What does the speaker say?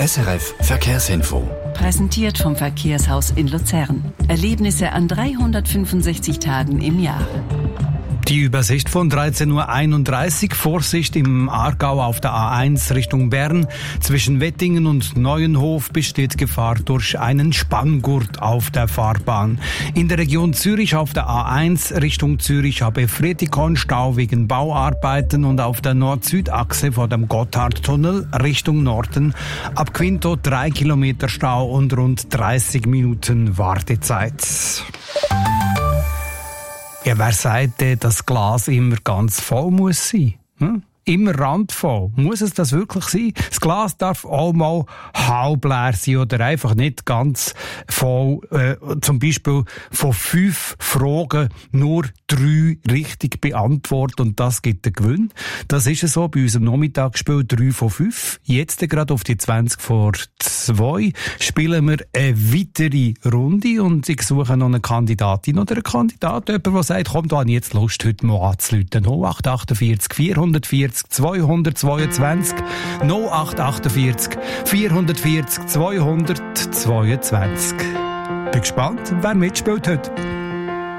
SRF Verkehrsinfo. Präsentiert vom Verkehrshaus in Luzern. Erlebnisse an 365 Tagen im Jahr. Die Übersicht von 13.31 Uhr. Vorsicht im Aargau auf der A1 Richtung Bern. Zwischen Wettingen und Neuenhof besteht Gefahr durch einen Spanngurt auf der Fahrbahn. In der Region Zürich auf der A1 Richtung Zürich habe Fretikon Stau wegen Bauarbeiten und auf der Nord-Süd-Achse vor dem Gotthardtunnel Richtung Norden ab Quinto 3 Kilometer Stau und rund 30 Minuten Wartezeit. Ja, wer sagt denn, dass das Glas immer ganz voll muss sein? Immer randvoll. Muss es das wirklich sein? Das Glas darf auch mal halb leer sein oder einfach nicht ganz voll. Zum Beispiel von 5 Fragen nur 3 richtig beantwortet und das gibt den Gewinn. Das ist so bei unserem Nachmittagsspiel 3 von 5. Jetzt gerade auf die 20 vor 2 spielen wir eine weitere Runde und ich suche noch eine Kandidatin oder einen Kandidat, jemand, der sagt, komm, da habe ich jetzt Lust, heute mal anzurufen. 0848 440 222 0848 440 222. Bin gespannt, wer mitspielt heute.